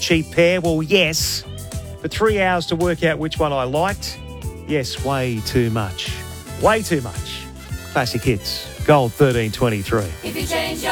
cheap pair? Well, yes. But 3 hours to work out which one I liked? Yes, way too much. Way too much. Classic Hits, Gold 1323. If you change your